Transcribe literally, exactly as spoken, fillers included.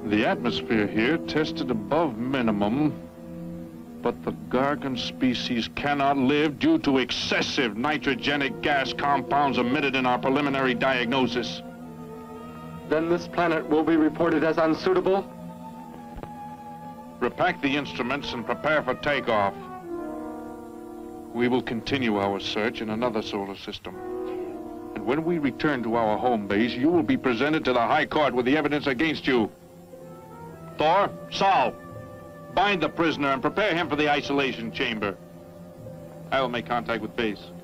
The atmosphere here tested above minimum, but the Gargan species cannot live due to excessive nitrogenic gas compounds emitted in our preliminary diagnosis. Then this planet will be reported as unsuitable? Repack the instruments and prepare for takeoff. We will continue our search in another solar system. And when we return to our home base, you will be presented to the High Court with the evidence against you. Thor, Sol, bind the prisoner and prepare him for the isolation chamber. I will make contact with base.